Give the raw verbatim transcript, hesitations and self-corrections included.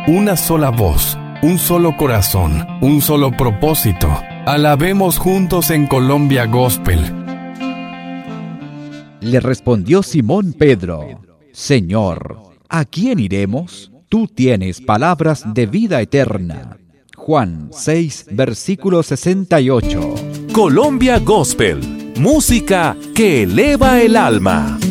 una sola voz, un solo corazón, un solo propósito. Alabemos juntos en Colombia Gospel. Le respondió Simón Pedro: Señor, ¿a quién iremos? Tú tienes palabras de vida eterna. Juan seis, versículo sesenta y ocho. Colombia Gospel, música que eleva el alma.